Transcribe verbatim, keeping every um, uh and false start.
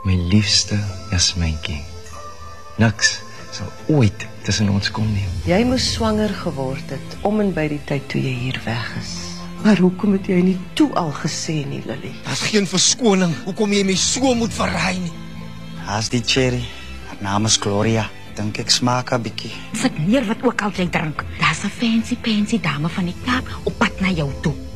My liefste Jasmyntjie. Niks sal ooit tussen ons kom nie. Jy moes swanger geword het om en by die tyd toe jy hier weg is. Maar hoekom het jy nie toe al gesê nie, Lily? Daar's geen verskoning hoekom jy my so moet verraai nie. Haas die cherry. Haar naam is Gloria. Dink ek smaak 'n bietjie. Sit neer wat ook al jy drink. Daar's 'n fancy fancy dame van die Kaap op pad na jou toe.